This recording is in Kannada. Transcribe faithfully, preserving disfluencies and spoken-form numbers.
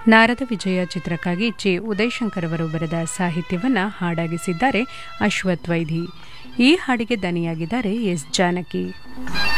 ನಾರದ ವಿಜಯ ಚಿತ್ರಕ್ಕಾಗಿ ಜೆ ಉದಯಶಂಕರ್ ಅವರು ಬರೆದ ಸಾಹಿತ್ಯವನ್ನು ಹಾಡಾಗಿಸಿದ್ದಾರೆ ಅಶ್ವಥ್ ವೈದಿ. ಈ ಹಾಡಿಗೆ ದನಿಯಾಗಿದ್ದಾರೆ ಎಸ್ ಜಾನಕಿ.